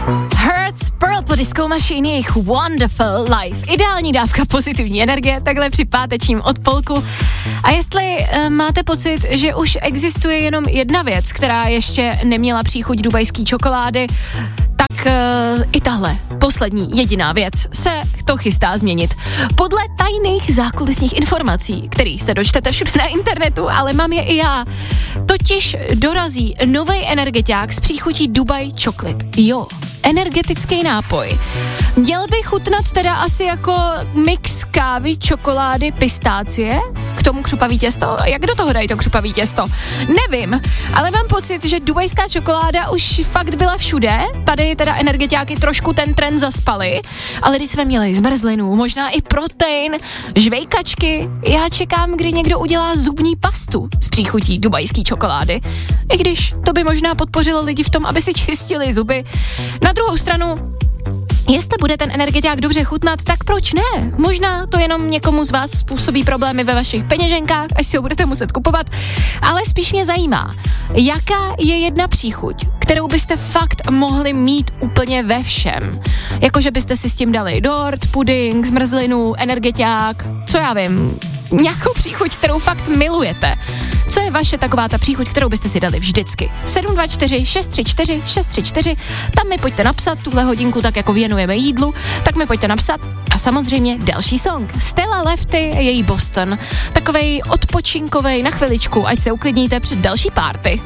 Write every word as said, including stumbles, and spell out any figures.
Hertz, Purple Disco Machine, jejich Wonderful Life. Ideální dávka pozitivní energie, takhle při pátečním odpolku. A jestli uh, máte pocit, že už existuje jenom jedna věc, která ještě neměla příchuť dubajský čokolády, tak uh, i tahle poslední jediná věc se to chystá změnit. Podle tajných zákulisních informací, kterých se dočtete všude na internetu, ale mám je i já, totiž dorazí nový energetiák s příchutí Dubai Chocolate. Jo, energetický nápoj. Měl by chutnat teda asi jako mix kávy, čokolády, pistácie, k tomu křupavý těsto. Jak do toho dají to křupavý těsto? Nevím, ale mám pocit, že dubajská čokoláda už fakt byla všude. Tady teda energetiáky trošku ten trend zaspaly, ale když jsme měli zmrzlinu, možná i protein, žvejkačky, já čekám, kdy někdo udělá zubní pastu s příchutí dubajský čokolády. I když to by možná podpořilo lidi v tom, aby si čistili zuby. Na druhou stranu, jestli bude ten energetiák dobře chutnat, tak proč ne? Možná to jenom někomu z vás způsobí problémy ve vašich peněženkách, až si ho budete muset kupovat, ale spíš mě zajímá, jaká je jedna příchuť, kterou byste fakt mohli mít úplně ve všem. Jakože byste si s tím dali dort, puding, zmrzlinu, energetiák, co já vím, nějakou příchuť, kterou fakt milujete. Co je vaše taková ta příchuť, kterou byste si dali vždycky? sedm dva čtyři šest tři čtyři šest tři čtyři, tam mi pojďte napsat tuhle hodinku, tak jako věnujeme jídlu, tak mi pojďte napsat. A samozřejmě další song. Stella Lefty, její Boston. Takovej odpočinkovej na chviličku, ať se uklidníte před další party.